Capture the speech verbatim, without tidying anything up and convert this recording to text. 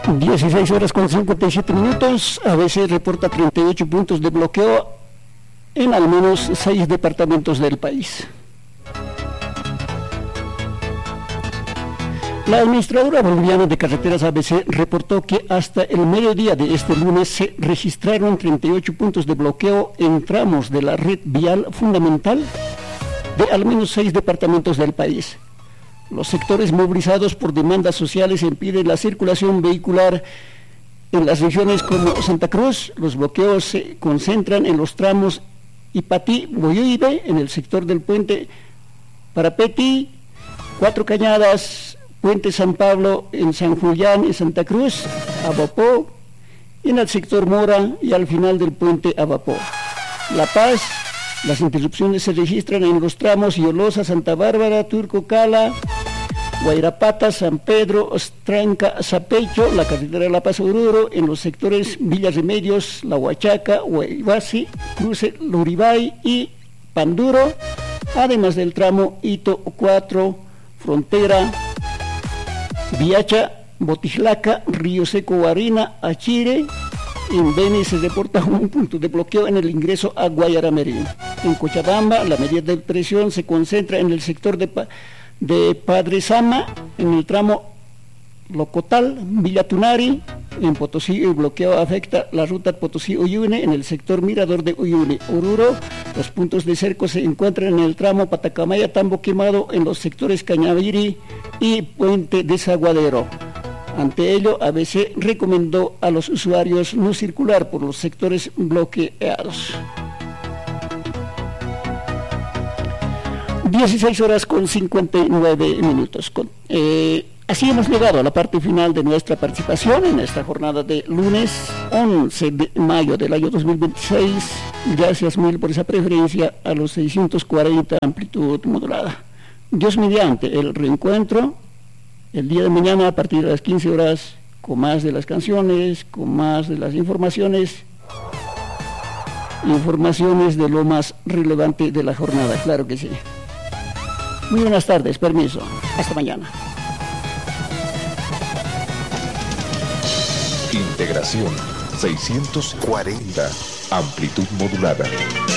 dieciséis horas con cincuenta y siete minutos. A B C reporta treinta y ocho puntos de bloqueo en al menos seis departamentos del país. La administradora boliviana de carreteras A B C reportó que hasta el mediodía de este lunes se registraron treinta y ocho puntos de bloqueo en tramos de la red vial fundamental de al menos seis departamentos del país. Los sectores movilizados por demandas sociales impiden la circulación vehicular en las regiones como Santa Cruz. Los bloqueos se concentran en los tramos Ipatí-Boyuibe, en el sector del puente Parapeti, Cuatro Cañadas, Puente San Pablo en San Julián y Santa Cruz, Abapó, y en el sector Mora y al final del puente Abapó. La Paz, las interrupciones se registran en los tramos Yolosa, Santa Bárbara, Turco Cala, Guayrapata, San Pedro, Ostranca, Zapecho, la carretera de La Paz Oruro, en los sectores Villa Remedios, La Huachaca, Guaybasi, Cruce Luribay y Panduro, además del tramo Hito cuatro, Frontera, Viacha, Botijlaca, Río Seco, Guarina, Achire. En Beni se reporta un punto de bloqueo en el ingreso a Guayaramerí. En Cochabamba, la medida de presión se concentra en el sector de, pa de Padre Sama, en el tramo Locotal, Villa Tunari. En Potosí, el bloqueo afecta la ruta Potosí-Uyune, en el sector Mirador de Uyune. Oruro, los puntos de cerco se encuentran en el tramo Patacamaya, Tambo Quemado, en los sectores Cañaviri y Puente Desaguadero. Ante ello, A B C recomendó a los usuarios no circular por los sectores bloqueados. dieciséis horas con cincuenta y nueve minutos. Con, eh, así hemos llegado a la parte final de nuestra participación en esta jornada de lunes once de mayo del año dos mil veintiséis. Gracias mil por esa preferencia a los seiscientos cuarenta amplitud modulada. Dios mediante, el reencuentro el día de mañana a partir de las quince horas con más de las canciones, con más de las informaciones, informaciones de lo más relevante de la jornada, claro que sí. Muy buenas tardes, permiso, hasta mañana. Integración seiscientos cuarenta, amplitud modulada.